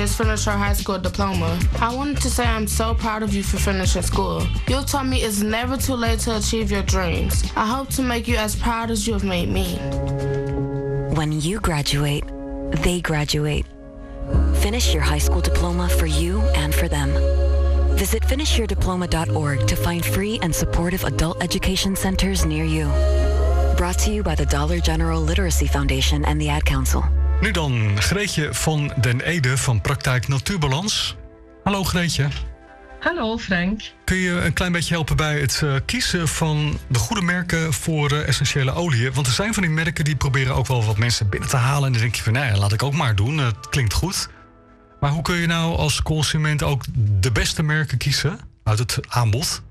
just finished her high school diploma. I wanted to say I'm so proud of you for finishing school. You taught me it's never too late to achieve your dreams. I hope to make you as proud as you have made me. When you graduate, they graduate. Finish your high school diploma for you and for them. Visit finishyourdiploma.org to find free and supportive adult education centers near you. Brought to you by the Dollar General Literacy Foundation and the Ad Council. Nu dan Greetje van den Ede van Praktijk Natuurbalans. Hallo Greetje. Hallo Frank. Kun je een klein beetje helpen bij het kiezen van de goede merken voor essentiële oliën? Want er zijn van die merken die proberen ook wel wat mensen binnen te halen. En dan denk je van, nou ja, laat ik ook maar doen. Het klinkt goed. Maar hoe kun je nou als consument ook de beste merken kiezen uit het aanbod?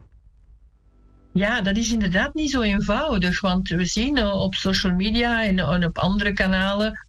Ja, dat is inderdaad niet zo eenvoudig. Want we zien op social media en op andere kanalen...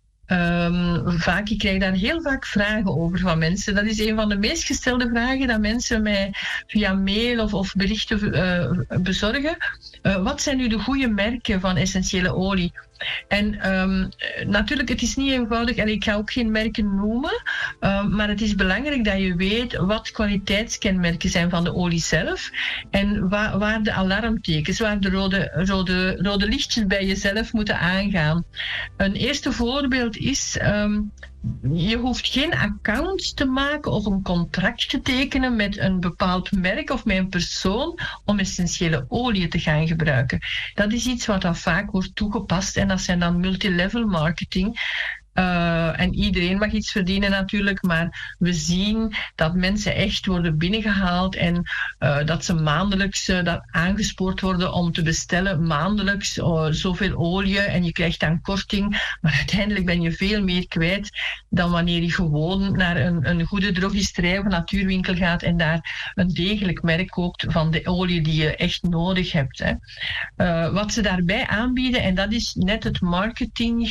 ik krijg daar heel vaak vragen over van mensen. Dat is een van de meest gestelde vragen dat mensen mij via mail of berichten bezorgen. Wat zijn nu de goede merken van essentiële olie? En natuurlijk, het is niet eenvoudig en ik ga ook geen merken noemen, maar het is belangrijk dat je weet wat kwaliteitskenmerken zijn van de olie zelf en waar de alarmtekens, waar de rode lichtjes bij jezelf moeten aangaan. Een eerste voorbeeld is... je hoeft geen account te maken of een contract te tekenen met een bepaald merk of met een persoon om essentiële olie te gaan gebruiken. Dat is iets wat dan vaak wordt toegepast en dat zijn dan multilevel marketing. En iedereen mag iets verdienen natuurlijk, maar we zien dat mensen echt worden binnengehaald en dat ze maandelijks aangespoord worden om te bestellen maandelijks zoveel olie en je krijgt dan korting, maar uiteindelijk ben je veel meer kwijt dan wanneer je gewoon naar een goede drogisterij of natuurwinkel gaat en daar een degelijk merk koopt van de olie die je echt nodig hebt. Hè. Wat ze daarbij aanbieden, en dat is net het marketing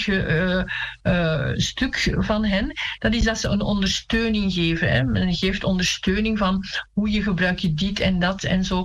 stuk van hen, dat is dat ze een ondersteuning geven. Hè. Men geeft ondersteuning van hoe je gebruikt je dit en dat en zo.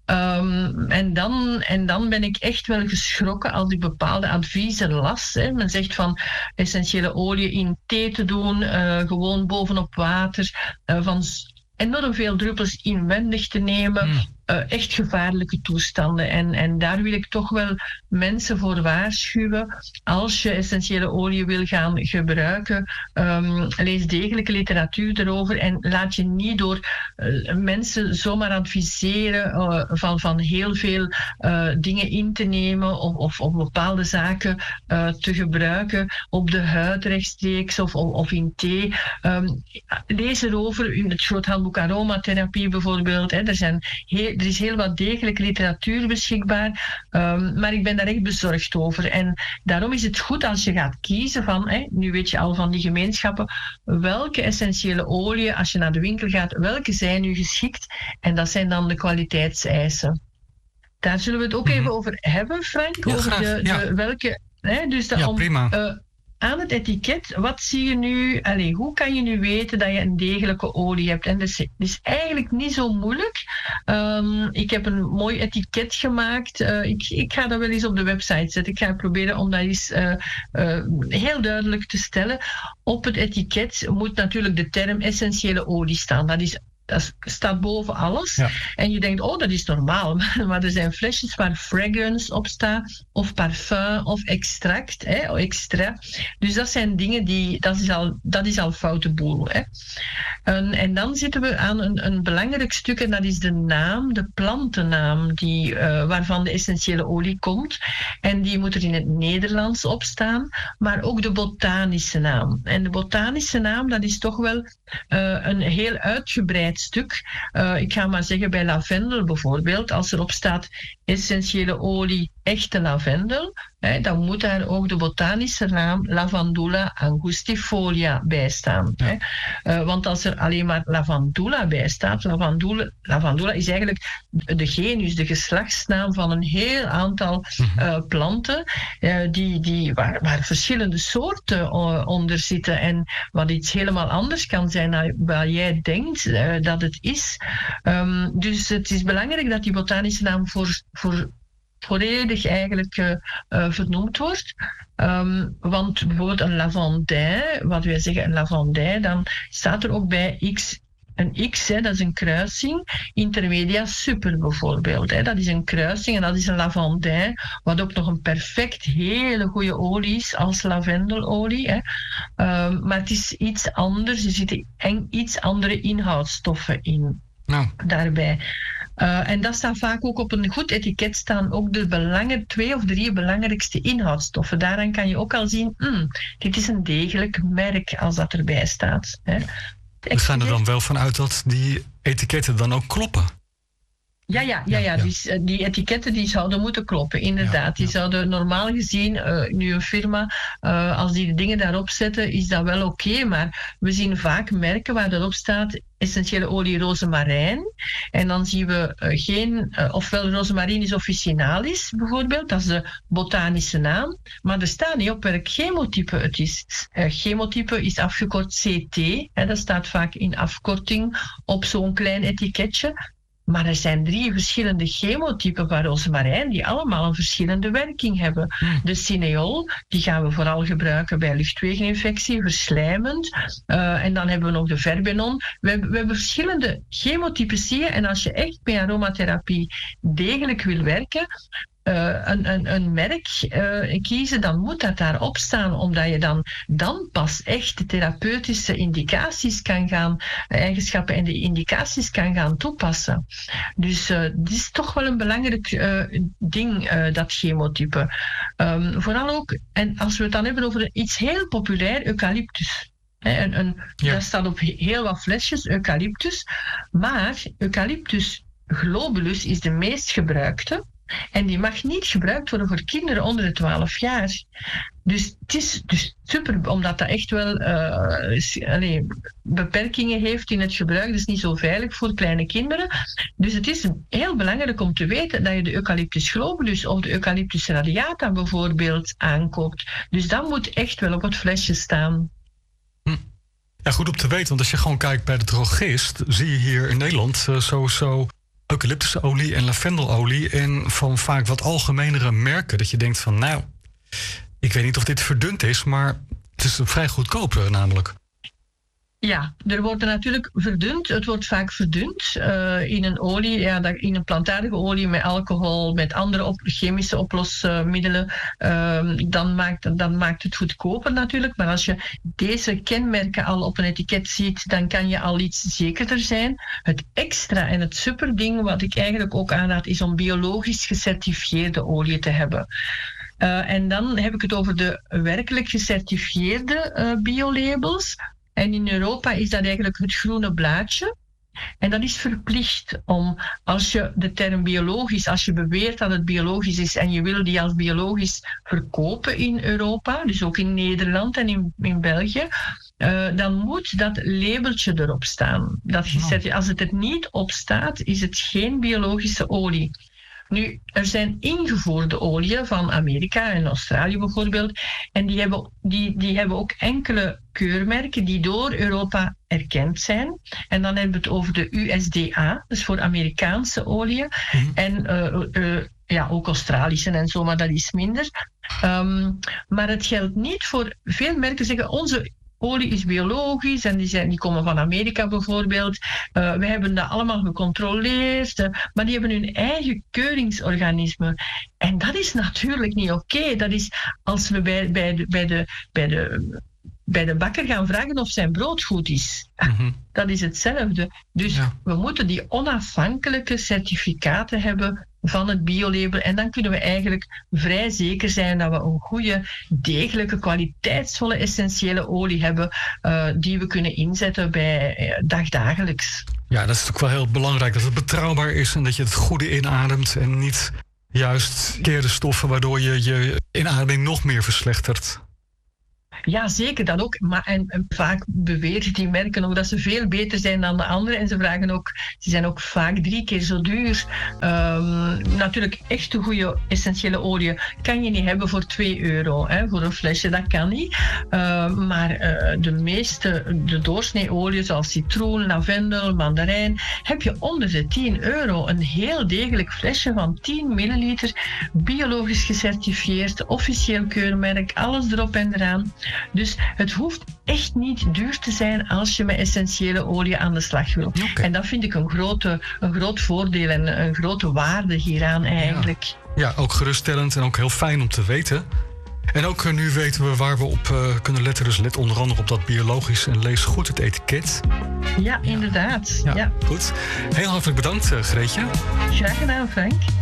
En dan ben ik echt wel geschrokken als ik bepaalde adviezen las. Hè. Men zegt van essentiële olie in thee te doen, gewoon bovenop water, van enorm veel druppels inwendig te nemen. Echt gevaarlijke toestanden. En daar wil ik toch wel mensen voor waarschuwen. Als je essentiële olie wil gaan gebruiken, lees degelijke literatuur erover en laat je niet door mensen zomaar adviseren van heel veel dingen in te nemen of bepaalde zaken te gebruiken op de huid rechtstreeks of in thee. Lees erover in het groot handboek aromatherapie bijvoorbeeld. Hè. Er is heel wat degelijke literatuur beschikbaar, maar ik ben daar echt bezorgd over. En daarom is het goed als je gaat kiezen van, nu weet je al van die gemeenschappen, welke essentiële olie, als je naar de winkel gaat, welke zijn nu geschikt? En dat zijn dan de kwaliteitseisen. Daar zullen we het ook even over hebben, Frank. Ja, over graag, welke... Dus prima. Aan het etiket, wat zie je nu? Hoe kan je nu weten dat je een degelijke olie hebt? En dat is eigenlijk niet zo moeilijk. Ik heb een mooi etiket gemaakt. Ik ga dat wel eens op de website zetten. Ik ga proberen om dat eens heel duidelijk te stellen. Op het etiket moet natuurlijk de term essentiële olie staan. Dat staat boven alles. Ja. En je denkt, dat is normaal. Maar er zijn flesjes waar fragrance op staat, of parfum, of extract, extra. Dus dat zijn dingen dat is al foute boel. Hè. En dan zitten we aan een belangrijk stuk, en dat is de naam, de plantennaam, waarvan de essentiële olie komt. En die moet er in het Nederlands op staan, maar ook de botanische naam. En de botanische naam, dat is toch wel een heel uitgebreid stuk. Ik ga maar zeggen, bij lavendel bijvoorbeeld, als erop staat essentiële olie echte lavendel, dan moet daar ook de botanische naam Lavandula angustifolia bij staan. Ja. Want als er alleen maar Lavandula bij staat, Lavandula is eigenlijk de genus, de geslachtsnaam van een heel aantal planten, waar verschillende soorten onder zitten. En wat iets helemaal anders kan zijn dan wat jij denkt dat het is. Dus het is belangrijk dat die botanische naam voor volledig eigenlijk vernoemd wordt. Want bijvoorbeeld een lavandin, wat wij zeggen een lavandin, dan staat er ook bij X. Een X, dat is een kruising. Intermedia super bijvoorbeeld. Dat is een kruising en dat is een lavandin, wat ook nog een perfect hele goede olie is als lavendelolie. Maar het is iets anders. Er zitten iets andere inhoudstoffen in daarbij. En dat staat vaak ook op een goed etiket staan ook de 2 of 3 belangrijkste inhoudstoffen. Daaraan kan je ook al zien, dit is een degelijk merk als dat erbij staat. We gaan er dan wel vanuit dat die etiketten dan ook kloppen. Ja. Dus, die etiketten die zouden moeten kloppen, inderdaad. Die zouden normaal gezien, nu een firma, als die de dingen daarop zetten, is dat wel oké. Maar we zien vaak merken waar erop staat essentiële olie rozemarijn. En dan zien we ofwel rosemarinis officinalis bijvoorbeeld, dat is de botanische naam. Maar er staat niet op welk chemotype het is. Chemotype is afgekort CT. Dat staat vaak in afkorting op zo'n klein etiketje. Maar er zijn 3 verschillende chemotypen van rozemarijn die allemaal een verschillende werking hebben. De cineol, die gaan we vooral gebruiken bij luchtwegeninfectie, verslijmend. En dan hebben we nog de verbenon. We hebben verschillende chemotypes zie je. En als je echt bij aromatherapie degelijk wil werken, een merk kiezen, dan moet dat daarop staan, omdat je dan pas echt de therapeutische indicaties kan gaan, eigenschappen en de indicaties kan gaan toepassen. Dus dit is toch wel een belangrijk ding, dat chemotype. Vooral ook, en als we het dan hebben over iets heel populair, eucalyptus. Dat staat op heel wat flesjes, eucalyptus. Maar eucalyptus globulus is de meest gebruikte. En die mag niet gebruikt worden voor kinderen onder de 12 jaar. Dus het is dus super, omdat dat echt wel beperkingen heeft in het gebruik. Dus niet zo veilig voor kleine kinderen. Dus het is heel belangrijk om te weten dat je de Eucalyptus globulus of de Eucalyptus radiata bijvoorbeeld aankoopt. Dus dat moet echt wel op het flesje staan. Ja, goed om te weten, want als je gewoon kijkt bij de drogist, zie je hier in Nederland sowieso eucalyptusolie en lavendelolie en van vaak wat algemenere merken. Dat je denkt van, nou, ik weet niet of dit verdund is, maar het is vrij goedkoop namelijk. Ja, er wordt natuurlijk verdund. Het wordt vaak verdund in een olie, in een plantaardige olie met alcohol, met andere chemische oplosmiddelen. Dan maakt het goedkoper natuurlijk. Maar als je deze kenmerken al op een etiket ziet, dan kan je al iets zekerder zijn. Het extra en het superding wat ik eigenlijk ook aanraad, is om biologisch gecertificeerde olie te hebben. En dan heb ik het over de werkelijk gecertificeerde biolabels. En in Europa is dat eigenlijk het groene blaadje. En dat is verplicht om, als je de term biologisch, als je beweert dat het biologisch is en je wil die als biologisch verkopen in Europa, dus ook in Nederland en in België, dan moet dat labeltje erop staan. Als het er niet op staat, is het geen biologische olie. Nu, er zijn ingevoerde oliën van Amerika en Australië bijvoorbeeld. En die hebben ook enkele keurmerken die door Europa erkend zijn. En dan hebben we het over de USDA, dus voor Amerikaanse oliën. En ook Australische en zo, maar dat is minder. Maar het geldt niet voor veel merken zeggen onze olie is biologisch en die komen van Amerika bijvoorbeeld. We hebben dat allemaal gecontroleerd, maar die hebben hun eigen keuringsorganisme. En dat is natuurlijk niet oké. Dat is als we bij de bakker gaan vragen of zijn brood goed is. Dat is hetzelfde. Dus we moeten die onafhankelijke certificaten hebben van het biolabel. En dan kunnen we eigenlijk vrij zeker zijn dat we een goede, degelijke, kwaliteitsvolle, essentiële olie hebben die we kunnen inzetten bij dagdagelijks. Ja, dat is natuurlijk wel heel belangrijk, dat het betrouwbaar is en dat je het goede inademt en niet juist verkeerde stoffen waardoor je inademing nog meer verslechtert. Ja, zeker dat ook. Maar en vaak beweren die merken ook dat ze veel beter zijn dan de anderen. En ze zijn ook vaak 3 keer zo duur. Natuurlijk, echt een goede essentiële olie kan je niet hebben voor €2 voor een flesje. Dat kan niet. Maar de doorsnee olie, zoals citroen, lavendel, mandarijn, heb je onder de €10. Een heel degelijk flesje van 10 milliliter, biologisch gecertificeerd, officieel keurmerk, alles erop en eraan. Dus het hoeft echt niet duur te zijn als je met essentiële olie aan de slag wil. Okay. En dat vind ik een groot voordeel en een grote waarde hieraan eigenlijk. Ja, ook geruststellend en ook heel fijn om te weten. En ook nu weten we waar we op kunnen letten. Dus let onder andere op dat biologisch en lees goed het etiket. Ja, inderdaad. Ja, goed. Heel hartelijk bedankt, Greetje. Graag gedaan, Frank.